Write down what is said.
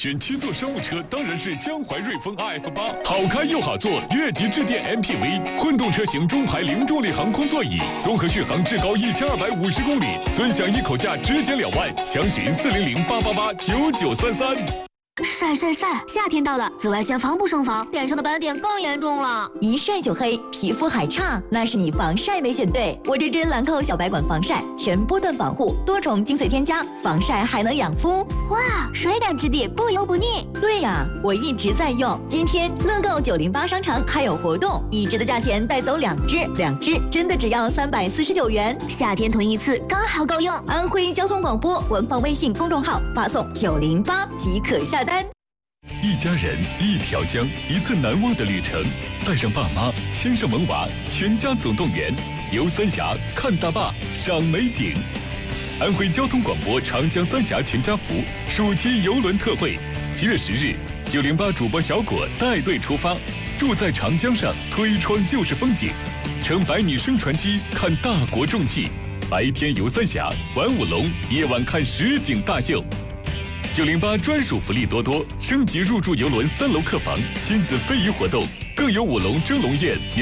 选七座商务车当然是江淮瑞风 RF8，好开又好坐，越级致电 MPV， 混动车型中排零重力航空座椅，综合续航至高1250公里，尊享一口价直减2万，详询400-888-9933。 晒晒晒！夏天到了，紫外线防不胜防，脸上的斑点更严重了。 一晒就黑，皮肤还差，那是你防晒没选对。我这支兰蔻小白管防晒，全波段防护，多重精粹添加，防晒还能养肤。 哇，水感质地，不油不腻。 对呀，我一直在用。今天乐购908商城还有活动，一支的价钱带走2支，2支真的只要349元。 夏天囤一次刚好够用。 安徽交通广播官方微信公众号发送908即可下单。 一家人，一条江，一次难忘的旅程。带上爸妈，牵上萌娃，全家总动员，游三峡，看大坝，赏美景。安徽交通广播长江三峡全家福暑期游轮特惠，7月10日，908主播小果带队出发，住在长江上，推窗就是风景，乘100米升船机看大国重器，白天游三峡，玩舞龙，夜晚看实景大秀。908专属福利多多，升级入住游轮3楼客房，亲子非遗活动，更有舞龙蒸笼宴。